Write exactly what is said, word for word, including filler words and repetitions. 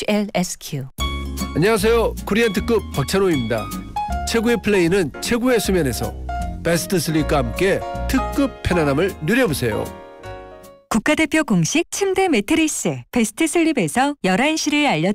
에이치엘에스큐. 안녕하세요. 코리안 특급 박찬호입니다. 최고의 플레이는 최고의 수면에서 베스트 슬립과 함께 특급 편안함을 누려보세요. 국가대표 공식 침대 매트리스 베스트 슬립에서 열한 시를 알려